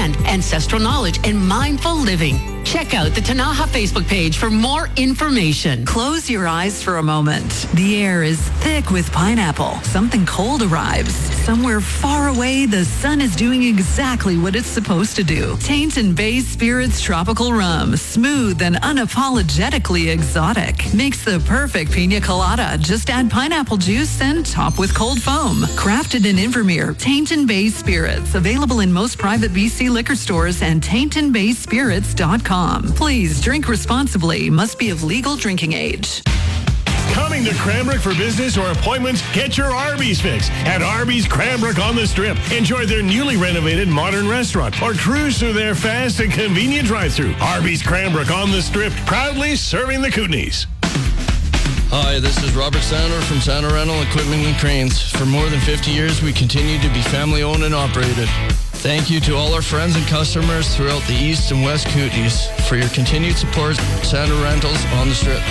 and ancestral knowledge and mindful living. Check out the Tanaha Facebook page for more information. Close your eyes for a moment. The air is thick with pineapple. Something cold arrives. Somewhere far away, the sun is doing exactly what it's supposed to do. Tainton Bay Spirits Tropical Rum. Smooth and unapologetically exotic. Makes the perfect pina colada. Just add pineapple juice and top with cold foam. Crafted in Invermere, Tainton Bay Spirits. Available in most private BC liquor stores and TaintonBaySpirits.com. Please drink responsibly. Must be of legal drinking age. Coming to Cranbrook for business or appointments? Get your Arby's fix at Arby's Cranbrook on the Strip. Enjoy their newly renovated modern restaurant or cruise through their fast and convenient drive-thru. Arby's Cranbrook on the Strip, proudly serving the Kootenays. Hi, this is Robert Sander from Sander Rental Equipment and Cranes. For more than 50 years, we continue to be family-owned and operated. Thank you to all our friends and customers throughout the East and West Kootenays for your continued support. Sander Rentals on the Strip.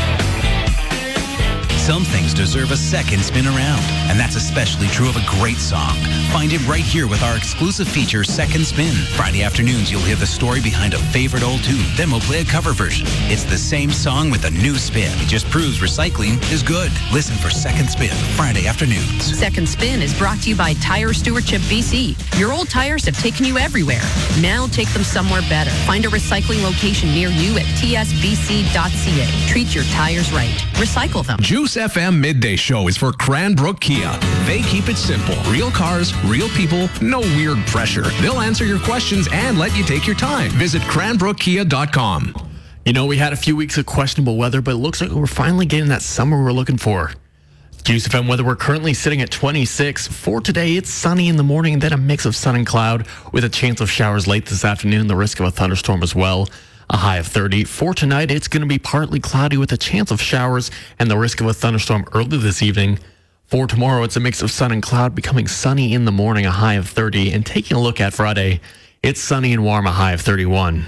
Some things deserve a second spin around, and that's especially true of a great song. Find it right here with our exclusive feature, Second Spin. Friday afternoons, you'll hear the story behind a favorite old tune. Then we'll play a cover version. It's the same song with a new spin. It just proves recycling is good. Listen for Second Spin, Friday afternoons. Second Spin is brought to you by Tire Stewardship BC. Your old tires have taken you everywhere. Now take them somewhere better. Find a recycling location near you at tsbc.ca. Treat your tires right. Recycle them. Juice FM Midday Show is for Cranbrook Kia. They keep it simple. Real cars, real people, no weird pressure. They'll answer your questions and let you take your time. Visit cranbrookkia.com. You know, we had a few weeks of questionable weather, but it looks like we're finally getting that summer we're looking for. Juice FM weather, we're currently sitting at 26. For today, it's sunny in the morning, then a mix of sun and cloud with a chance of showers late this afternoon, the risk of a thunderstorm as well. A high of 30. For tonight, it's going to be partly cloudy with a chance of showers and the risk of a thunderstorm early this evening. For tomorrow, it's a mix of sun and cloud, becoming sunny in the morning, a high of 30. And taking a look at Friday, it's sunny and warm, a high of 31.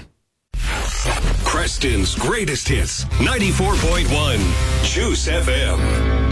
Creston's greatest hits, 94.1 Juice FM.